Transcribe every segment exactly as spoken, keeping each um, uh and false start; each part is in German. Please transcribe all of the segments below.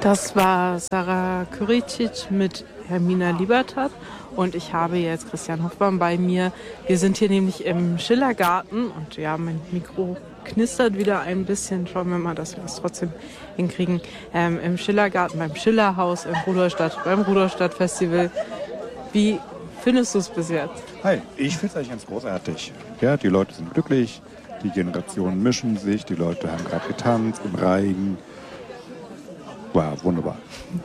Das war Sarah Küricic mit Hermina Liebertat und ich habe jetzt Christian Hoffmann bei mir. Wir sind hier nämlich im Schillergarten und ja, mein Mikro knistert wieder ein bisschen. Schauen wir mal, dass wir das trotzdem hinkriegen. Ähm, Im Schillergarten, beim Schillerhaus in Rudolstadt, beim Rudolstadt Festival. Wie findest du es bis jetzt? Hi, ich finde es eigentlich ganz großartig. Ja, die Leute sind glücklich, die Generationen mischen sich, die Leute haben gerade getanzt im Reigen. Wow, wunderbar.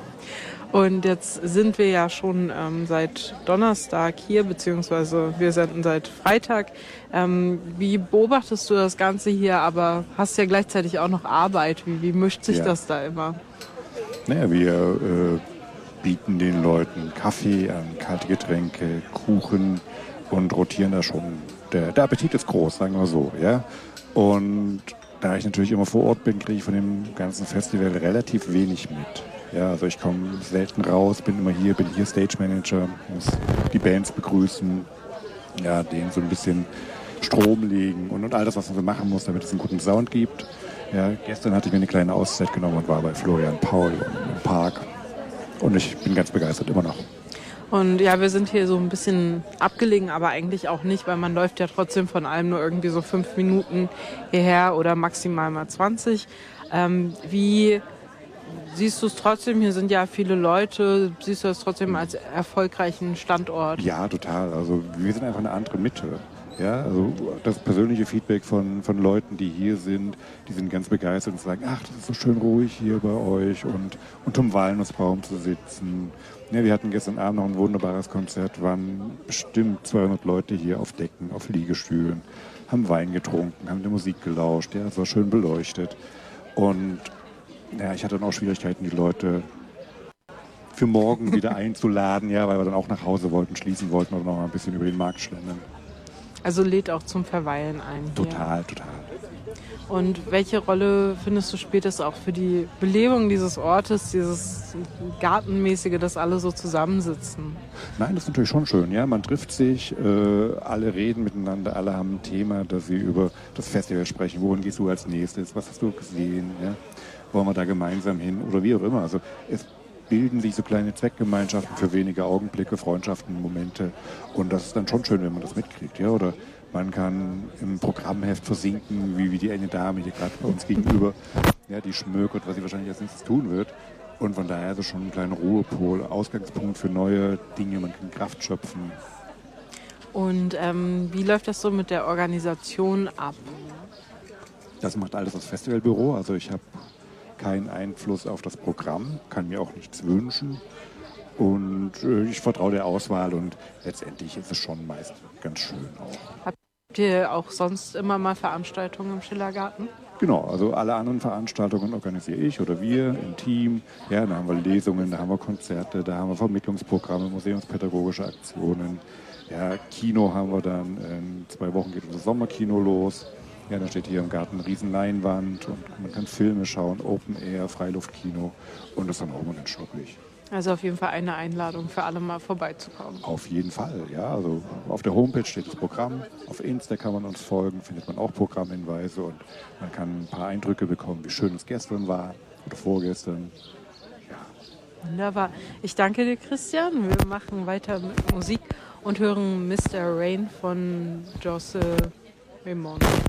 Und jetzt sind wir ja schon ähm, seit Donnerstag hier, beziehungsweise wir senden seit Freitag. Ähm, wie beobachtest du das Ganze hier? Aber hast ja gleichzeitig auch noch Arbeit. Wie, wie mischt sich ja. das da immer? Naja, wir äh, bieten den Leuten Kaffee an, kalte Getränke, Kuchen und rotieren da schon. Der, der Appetit ist groß, sagen wir so. Ja? Und da ich natürlich immer vor Ort bin, kriege ich von dem ganzen Festival relativ wenig mit. Ja, also ich komme selten raus, bin immer hier, bin hier Stage Manager, muss die Bands begrüßen, ja, denen so ein bisschen Strom legen und, und all das, was man so machen muss, damit es einen guten Sound gibt. Ja, gestern hatte ich mir eine kleine Auszeit genommen und war bei Florian Paul im Park und ich bin ganz begeistert, immer noch. Und ja, wir sind hier so ein bisschen abgelegen, aber eigentlich auch nicht, weil man läuft ja trotzdem von allem nur irgendwie so fünf Minuten hierher oder maximal mal zwanzig. Ähm, wie siehst du es trotzdem? Hier sind ja viele Leute. Siehst du es trotzdem als erfolgreichen Standort? Ja, total. Also wir sind einfach eine andere Mitte. Ja, also das persönliche Feedback von, von Leuten, die hier sind, die sind ganz begeistert und sagen, ach, das ist so schön ruhig hier bei euch und unterm Walnussbaum zu sitzen. Ja, wir hatten gestern Abend noch ein wunderbares Konzert, waren bestimmt zweihundert Leute hier auf Decken, auf Liegestühlen, haben Wein getrunken, haben der Musik gelauscht, ja, es war schön beleuchtet. Und ja, ich hatte dann auch Schwierigkeiten, die Leute für morgen wieder einzuladen, ja, weil wir dann auch nach Hause wollten, schließen wollten oder noch mal ein bisschen über den Markt schlendern. Also lädt auch zum Verweilen ein. Hier. Total, total. Und welche Rolle findest du spielt es auch für die Belebung dieses Ortes, dieses Gartenmäßige, dass alle so zusammensitzen? Nein, das ist natürlich schon schön. Ja, man trifft sich, äh, alle reden miteinander, alle haben ein Thema, dass sie über das Festival sprechen. Wohin gehst du als nächstes? Was hast du gesehen? Ja? Wollen wir da gemeinsam hin? Oder wie auch immer. Also es bilden sich so kleine Zweckgemeinschaften für wenige Augenblicke, Freundschaften, Momente. Und das ist dann schon schön, wenn man das mitkriegt. Ja? Oder man kann im Programmheft versinken, wie, wie die eine Dame hier gerade bei uns gegenüber, ja, die schmökert, was sie wahrscheinlich als nächstes tun wird. Und von daher ist es schon ein kleiner Ruhepol, Ausgangspunkt für neue Dinge, man kann Kraft schöpfen. Und ähm, wie läuft das so mit der Organisation ab? Das macht alles das Festivalbüro. Also ich habe keinen Einfluss auf das Programm, kann mir auch nichts wünschen. Und äh, ich vertraue der Auswahl und letztendlich ist es schon meist ganz schön auch. Habt ihr auch sonst immer mal Veranstaltungen im Schillergarten? Genau, also alle anderen Veranstaltungen organisiere ich oder wir im Team. Ja, da haben wir Lesungen, da haben wir Konzerte, da haben wir Vermittlungsprogramme, museumspädagogische Aktionen. Ja, Kino haben wir dann, in zwei Wochen geht unser Sommerkino los. Ja, da steht hier im Garten eine riesen Leinwand und man kann Filme schauen, Open Air, Freiluftkino und das ist dann auch immer ganz schnucklig. Also auf jeden Fall eine Einladung für alle mal vorbeizukommen. Auf jeden Fall, ja. Also auf der Homepage steht das Programm, auf Insta kann man uns folgen, findet man auch Programmhinweise und man kann ein paar Eindrücke bekommen, wie schön es gestern war oder vorgestern. Ja. Wunderbar. Ich danke dir, Christian. Wir machen weiter mit Musik und hören Mister Rain von Josse Raymond.